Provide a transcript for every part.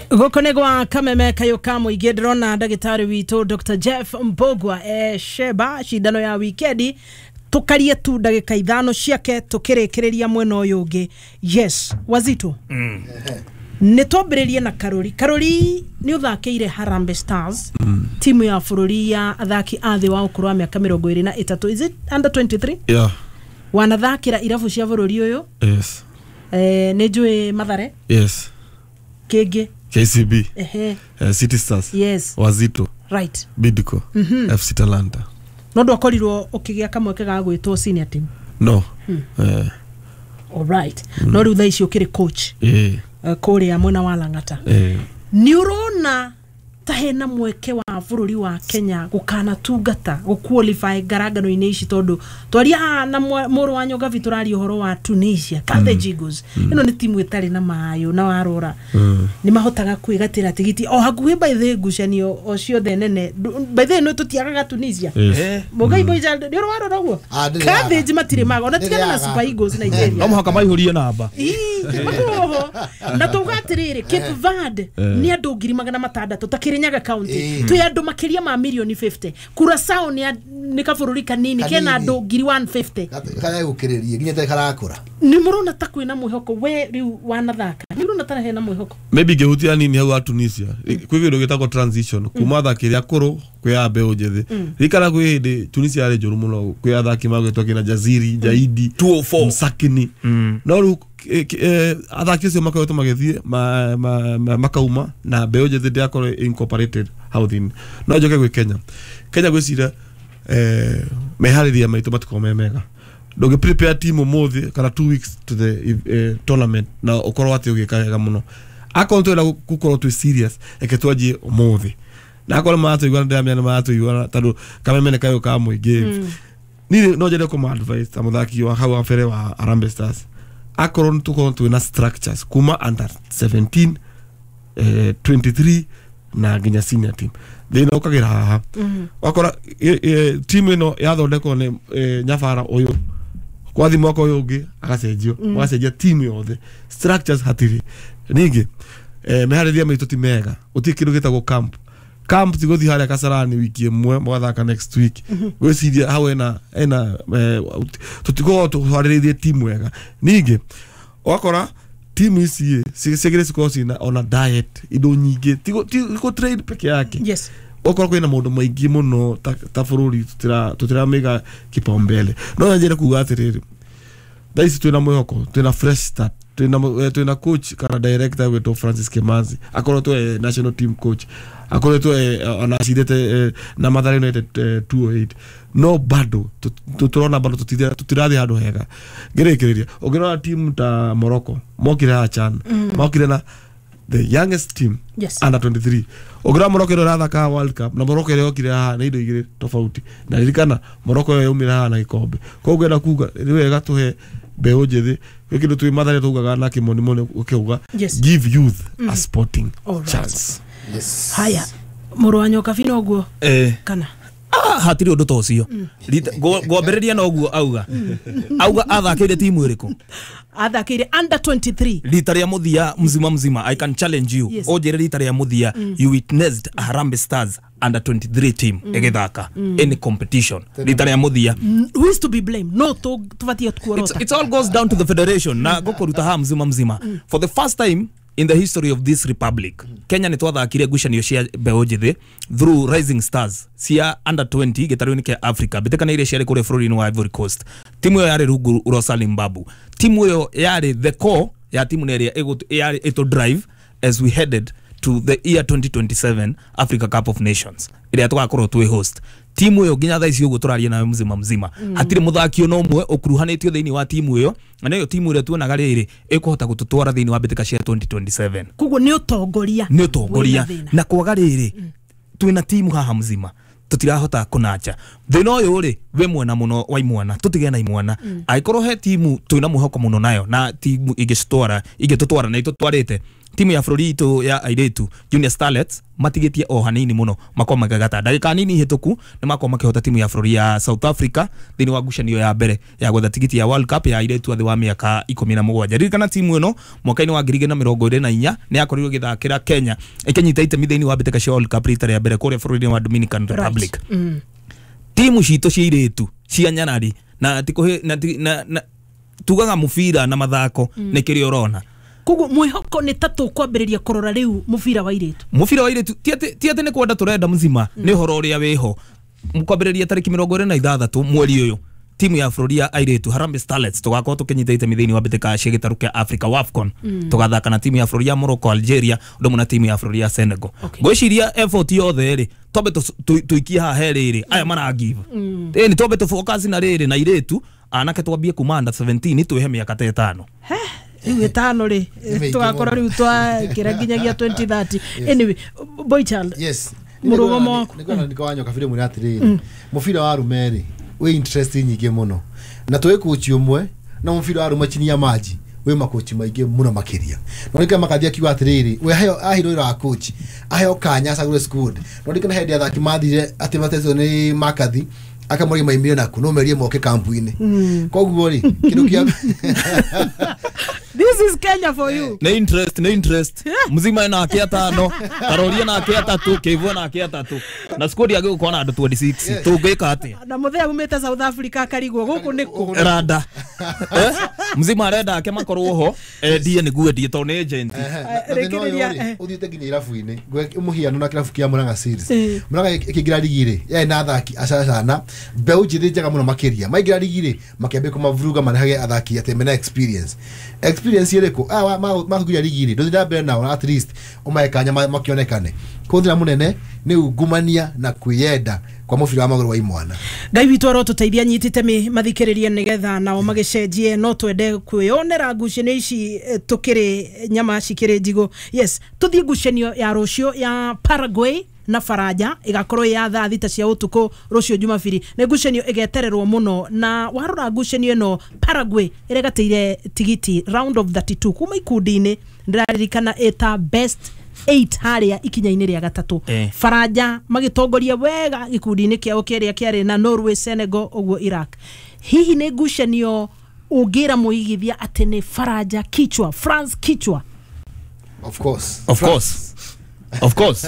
Gukonegwa kameme kayokamo igedrona ndagitari wito Dr. Jeff Mbogwa sheba shidano ya wikendi tukarie tu ndagika ithano ciake tukirekereria mwena uyu ungi. Yes, Wazito. Nitwambiririe na Karori ni uthakiire Harambee Stars, timu ya bururi ya athaki athi wa ukuru wa miaka 23. Is it under 23? Yeah. Wanathakira irabu cia bururi uyu? Yes. Nejue Mathare? Yes. Kege? KCB. City Stars. Yes. Wazito. Right. Bidco. FC Talanta. No ndwakorirwo ukigia kamwe kega gwitwo senior team? No. All right. No riu thaici ukiri coach. Kore ya mwena wa Langata. Ni urona tahena mweke wa bururi wa Kenya gukana tungata guqualify garagano-ini ici tondu twaria na muru wa nyoga viturari uhoro wa Tunisia Carthage Eagles ino ni timu itari na mayo na warora ni mahotaga kwigatira tigiti o hakuhi by the gucanio o ciothe nene by the no tutiagaga Tunisia mugai boys ni warora guo Carthage matire mago ona tigana na Super Eagles Nigeria no muhaka maihurie namba na tugatirire Cape Verde ni andu 600 Kirinyaga County tu andu makiria ma milioni 50 Curaçao ni kabururi kanini kena andu 150 kana gukiririe nginya tari karakura ni murona ta kwina mwihoko we riu wanathaka ni murona ta hena mwihoko maybe gehutia nini hau wa Tunisia kwigindo gitako transition kuma thakiria kuru kwi ambe ujethi rikara kwi hindi Tunisia ari njuru muno kwi athaki magwetwo kina Jaziri Jaidi 204 Msakini no ru athaki acio makawetwo magethie makauma na mbeu njethi ndiakoro incorporated housing no njoke gwi Kenya gwicira mehariria maitu matikome mega doge prepare team mothi kana 2 weeks to the tournament na ukorwo ati ugikega muno akonto ila gukorwo tu serious eketwaje mothi na akora mato igwana ndamya mato igwana tando kameme kayo ka muingi ni no jere ko advice amuthaki wa hawa fere wa Harambee Stars akoro ntuko tu na structures kuma under 17 23 na ginya senior team thina ukagira haha wakora team ino yathondeko ni nyafara uyu kwathi mwako uyu ungi agacenjio wacenjia team yothe structures hatiri ningi meharithia maitu ti mega utikiru gitagwo camp tigothi haria Kasarani wiki imwe mwathaka next week gwiciria hau ena tutiko tuhariririe team wega ningi wakora team ici sigire sikosi na ona diet indo nyingi tiko trade peke yake yes okora kwina mundu maingi muno ta bururi tutira mega kipaumbele no njere kuga atiriri daisi twina mwihoko twina fresh start twina coach kana director wetu Francis Kemanzi akoro to national team coach akoro to ona sidete na Mathare United 208 no bado tuturona bado tutirathi handu hega ngirekereria ogirona team ta Morocco mokira Chan mokira na the youngest team under 23 ogira Morocco ro rathaka World Cup na Morocco ro kira na indo igire tofauti na ririkana Morocco yo umira na gikombe koguo na kuga ni wega tuhe mbeu njethi kindo twi Mathare tugaga na kimoni mone ukiuga give youth a sporting chance. Yes. Haya muruanyo kafino oguo kana hatiri undu tocio ngombereria no oguo auga athakire timu iriku athakire under 23 rita ria muthia mzima I can challenge you ojere rita ria muthia you witnessed a Harambee Stars under 23 team egethaka any competition rita ria muthia who is to be blamed no tuvatie tukuorota it all goes down to the federation na gokoruta ha mzima for the first time in the history of this republic Kenya ni twathakire gucanio cia mbeu njithi through Rising Stars cia under 20 gitarioni ke Africa bitekana ile ciare kure bururi wa Ivory Coast timu yo yari rungu Rosalim Babu timu yo yari the core ya timu neria yari to drive as we headed to the year 2027 Africa Cup of Nations ile tugakorwo twi host timu yo ginya thaici ugu turaria nawe mzima hatire muthaki no mwe okuruhanitio thiini wa timu yo na yo timu ile tuonaga riri ikuhota gututwara thiini wa bitika cia 2027 kugo ni utongoria na kwaga riri twina timu haha mzima tutirahota kunacha thina uyu ri we mwena muno wa imwana tutige na imwana aikorwo he timu twina muhoko muno nayo na timu igitutwara na itutwarite timu ya Florito ya airetu Junior Starlets matigetie o hanini muno makoma gagata ndagika nini hituku ni makoma kihota timu ya Florida ya South Africa thini wa ngucanio ya mbere ya gwetha tigiti ya World Cup ya airetu athi wa miaka 17 ririkana timu ino mwaka-ini wa 2024 ni yakorirwo githakira Kenya ikinyita itemi thini wa mbeteka cia World Cup rita ya mbere kuria Florida wa Dominican Republic timu cito cia airetu cia nyanari na tikuhe na tugaga mufira na mathako ni kiri urona kugu mwihoko ni tatu kwambiriria kurora riu mufira wa airetu tiate ni kwenda turenda mzima ni horo uria weho mkwambiriria tariki 26 mweri uyu timu ya Florida airetu Harambee Starlets tugakorwo tukinyita itemi thini wa mbeteka cia gitaru kia Africa WAFCON tugathaka na timu ya Florida Morocco Algeria ndomo na timu ya Florida Senegal gwiciria effort yothe ri tobe tuikia ha heriri aya maragive ni tobe tu focus na riri na airetu anake twambie kumanda 17 tuhe miaka 5 riu etano ri tugakora riu twa kira nginyagia 2030 anyway boy child yes murugomo wako niko wanyo kafire muri atiriri mufira wa rumeri we interesting nyingi muno na twe coach umwe na mufira wa rumachini ya maji we makochi maige muno makiria nonika makathia kiwa atiriri we hayo ahiro ira coach ayo kanya sagure school nonika na head ya thaki mathire atimatezo ni makathi akamuri maimire na kunomerie moke kampu-ini koguo ri kindu kia this is Kenya for you na interest mzima na akia 5 karoria na akia 3 kevo na akia 3 na squad yake uko na 26 tugeka atia na muthea umete South Africa karigwo guku niku rada mzima arenda ake makorwo ho die ni guo die to ne agent rekereria uthiite nginya irabu-ini umuhiano na kirabu kia Murang'a series Murang'a ikigira ligire ya na athaki acacana mbeu njithi njega muno makiria maigira ligire makiambia kumavuruga marehage athaki atemena experience iriko makugira ligire ndothira mbere nao at least umaekanya makionekane kontra munene ni ungumania na kwiyenda kwa mufira wa maguru wa imwana ngai witu arotuteithia nyitite mathikiririe nigetha nao magicenjie no twende kwionera ngucanio ici tukiri nyama cikiri njigo yes tuthie ngucanio ya rucio ya Paraguay na Faraja igakorwo ya thaa thita cia utuku rucio Jumapili ne ngucanio igetererwo muno na warora ngucanio ino Paraguay iregateire tigiti round of 32 kuma ikundi-ini ndirarikana eta best 8 haria ikinya-ini ria gatatu Faraja magitongoria wega gikundi-ini kiao kiria kiari na Norway Senegal oguo Iraq hihi ne ngucanio ungira muigithia ati ni Faraja kichwa France kichwa Of course.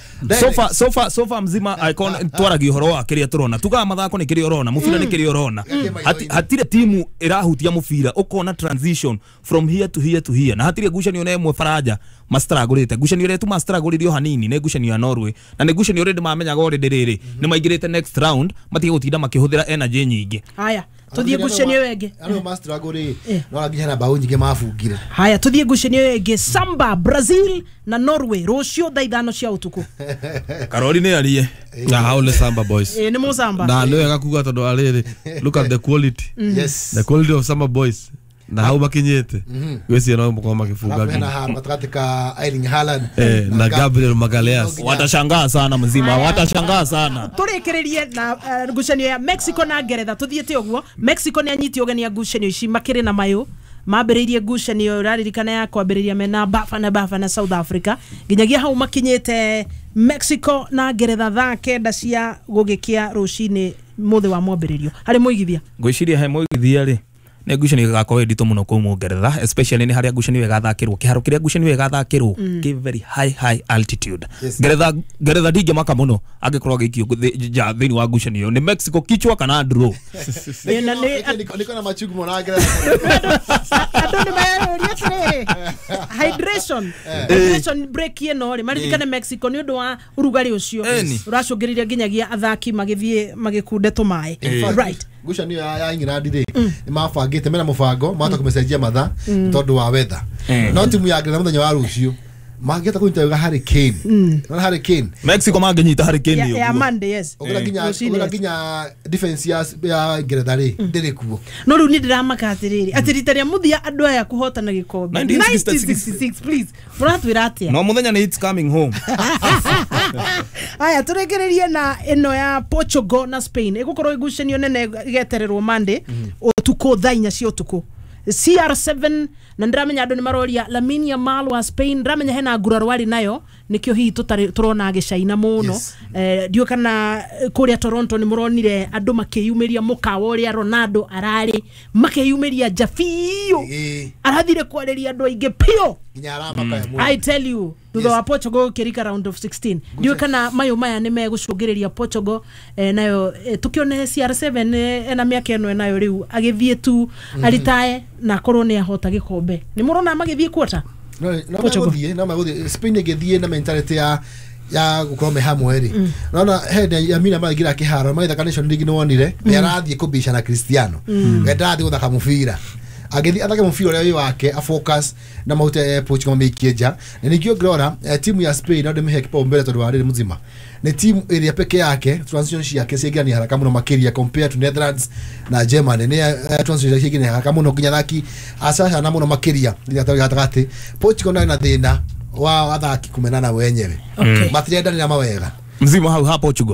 so far mzima icon twaragi horo wa kiria turona tuga mathako ni kiria urona mufira ni kiria urona hatire timu irahutia mufira ukona transition from here to here na hatire ngucanio na emwe Faraja mastragurite ngucanio retu mastraguririo hanini ne ngucanio ya Norway na ne ngucanio rede mamenya gore ndiriri ni maigirite next round matige gutinda makihuthira energy nyingi haya tuthie ngucanio wenge ano mastraguri no aginya na bao nyingi mafungire haya tuthie ngucanio wenge Samba Brazil na Norway rucio thaithano cia utuku Karori ni arie na haule Samba boys ni mo Samba na leo yakakuga tondu ariri look at the quality yes the quality of Samba boys na hau makinyete wesi no mko makifunga na matakatika Erling Haaland na Gabriel Magalhaes watashangaa sana mzima watashangaa sana turekererie na ngucanio ya Mexico na Ngeretha tuthiete uguo Mexico ni anyiti ogania ngucanio ici makiri na mayo mambiririe ngucanio raririkana ya kwambiriria mena Bafana na South Africa ginyagia hau makinyete Mexico na Ngeretha thaa kenda cia gugikia rucini muthe wa mwambiririo hari muigithia ngwiciria he muigithia ri ne ngucanio gakorwo ndito muno ku Ngeretha especially ni haria ngucanio gathakirwo kiharo kiria ngucanio gathakirwo ki very high altitude Ngeretha dinge maka muno angikorwo gikio ja thini wa ngucanio ni Mexico kichwa kana draw niko na machugu mona Ngeretha adoni mayoria hydration break yeno ri maririkane Mexico ni undu wa urugari ucio uracungiriria ginyagia athaki magikunde tumae right ngucanio ya England ri ni mabangite mena mubango mata kumecenjia matha tondu wa weather no timu ya Ngeretha muthenya wa rucio mageta kuita Harry Kane na Harry Kane Mexico maganyita Harry Kane ya Monday yes ogera ginya defense ya Ngeretha ri ndiri kuo no ru ni ndiramaka atiriri atiritaria muthia andu aya kuhotana gikombe 1966 please muratwira atia no muthenya ni it's coming home aya turekererie na ino ya Portugal na Spain igukorwo igucanio nene getererwo Monday utuko thainya cia utuko CR7 na ndramenya andu ni maroria Lamine Yamal wa Spain ndramenya hena ngurarwari nayo nikio hihi turona agicaina muno dio kana kuria Toronto ni muronire andu makiyumiria mukawa uria Ronaldo arari makiyumiria Jafio arathire kwariria andu ainge pio I tell you thutha wa Portugal kirika round of 16 dio kana mayo maya ni megucungiriria Portugal nayo tukione CR7 ena miaka eno nayo riu agithie tu alitae na korone ahota gikombe ni murona magithie quarter no maguthie Spain igithie na mentality ya gukome hamwe ri nona head ya mina magira kiharo maitha nation league no wonire yarathie kubisha na Cristiano endathie guthaka mufira agethi athake mufira uria wake a focus na maute Portugal mekieja na nikio grora timu ya Spain ndio mehe kipa mbele tondu warire muzima ni timu area peke yake transition yake sigani haraka muno makiria compare to Netherlands na Germany ni transition yake ni haraka muno kinyathaki asasa na muno makiria ni atagati Portugal na thina wa athaki kumenana wenyewe matrienda ni mawega mzima hau hapo Portugal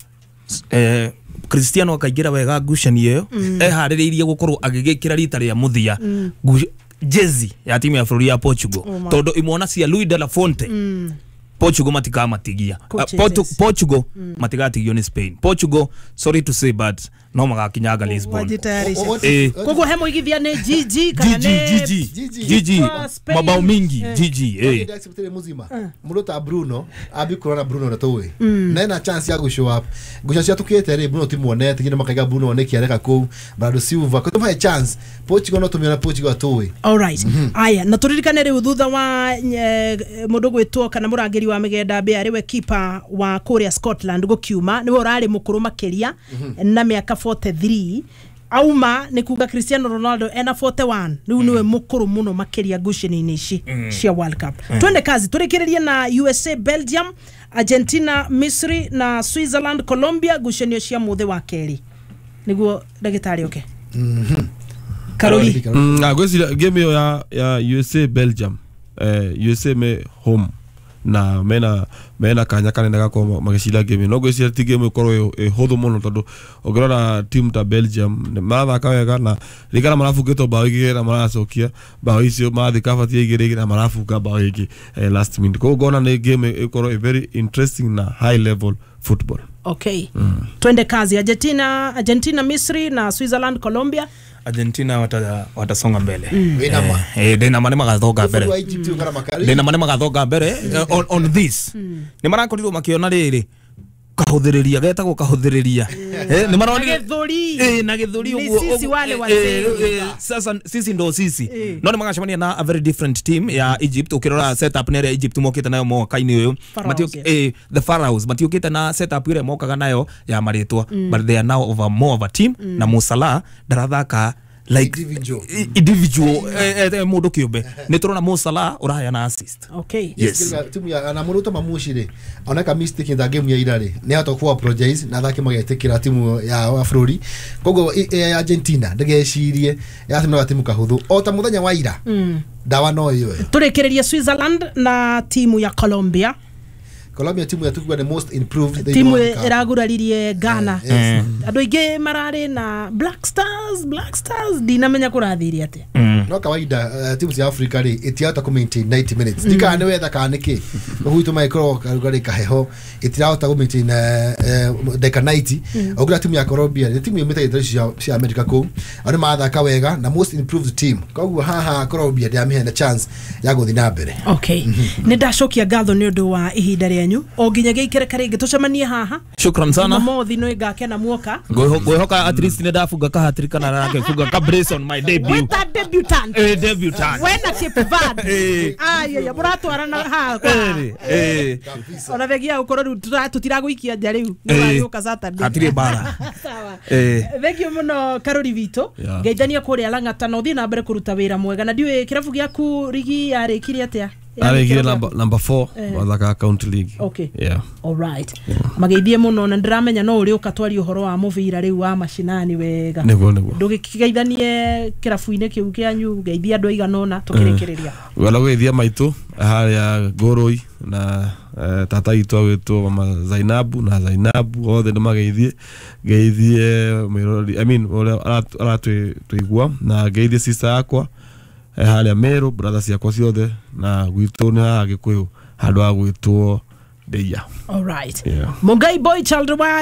Cristiano akaingira wega ngucanio iyo ehaririirie gukorwo agigikira rita ria muthia jezi ya timu ya bururi ya Portugal tondu imwona cia Luis de la Fonte Portugal matigia Portugal matigatigio ni Spain Portugal sorry to say but no magakinyaga Lisbon kogo hemo igithia ni GG kana GG mabao mingi GG acceptere muzima murota Bruno abikorana Bruno ratowe nena chance ya go show up gushashia tukete re Bruno timuonete ngine makaiga Bruno oneki areka ko Bernardo Silva ko tumaye chance Portugal no tumira Portugal atowe all right aya na turirikane ri thutha wa mundu gwitwo kana murangiri wa migenda be ariwe keeper wa Korea Scotland gukiuma niwe urari mukuru makiria na miaka 43 auma ni kuga Cristiano Ronaldo ena 41 riu niwe mukuru muno makiria ngucini ici cia World Cup twende kazi turikiririe na USA Belgium Argentina Misri na Switzerland Colombia ngucinio cia muthe wa keri niguo ndagitari oke Karoli gweciria game ya USA Belgium USA me home na mena kanya kanene gako magicira game no gweciria ti game ikorwo huthu muno tondu ongorora team ta Belgium marathaka wega na rigara marafungitwo bao igiri na maracokia bao icio marathika batie igiri na marafunga bao igi last minute ko gona ni game ikorwo very interesting na high level football okay twende kazi Argentina Misri na Switzerland Colombia Argentina watasonga mbele dena mane magathonga mbere on this ni marakorirwo makiona riri kahuthiriria getagwo kahuthiriria ni maroni na githuri uguo sisi wale wazee sasa sisi ndo sisi no ni magacemania na a very different team ya Egypt ukirora setup ne ya Egypt mokite nayo mwaka-ini uyu matioke the Pharaohs matiokite na setup ile mokaga nayo ya maritwa but they are now over more of a team na Mo Salah darathaka like individual mundu kiumbe ni turona Mo Salah uraya na assist okay yes timu ya na muruto mamushire oneka mistake in the game ya irari ni atakuwa apologize na thaki magetekira timu ya Afrori kogo Argentina ndegecirie ya timu kahuthu o ta muthenya wa ira dawa no iyo turekereria Switzerland na timu ya Colombia timu ya tukua the most improved timu iraguraririe Ghana andu ingi marari na Black Stars dinamenya kurathiria ate no kawaida timu za Africa ri itiata ku maintain 90 minutes dika ne wetha kaniki huito micro karugari kaheho itiata ku maintain deka 90 ogura timu ya Colombia ni timu yumita ithari cia America ko ari mathaka wega na most improved team koguo haha Colombia dia mihena chance ya guthi na mbere okay ni ndacokia ngatho ni undu wa ihinda rianyu o nginya geikere karingi tucemanie haha shukran sana mothi no igakena muoka ngwihoka at least ni ndafunga ka hatrika na rake funga ka brace on my debut with that debutant when a Cape Verde ya muratwara na ha ona vegia ukoro tutiraguikia nja riu nĩwagĩũka Saturday atire bara sawa vegio muno Karori Vito ngeithania kuria Lang'ata no thie na mbere kuruta wira mwega na ndiwe kirabu giaku rigi yarikire atia arigire number 4 wathaka county league okay all right mageithie muno na ndiramenya no uri ukatwari uhoro wa muvira riu wa mashinani wega nego ndugigeithanie kirabu-ini kiu kianyu geithia andu aiganona tukirekereria wala geithia maitu haria Goroi na tata itu agwitwo mama Zainabu na Zainabu othe ndamageithie Mirori, I mean tuigua na geithie sister yakwa haria Meru, brothers yakwa ciothe na gwitũ nĩ haha Gĩkũyũ handũ ha gwĩtwo Ndeia. All right. Mungai boy child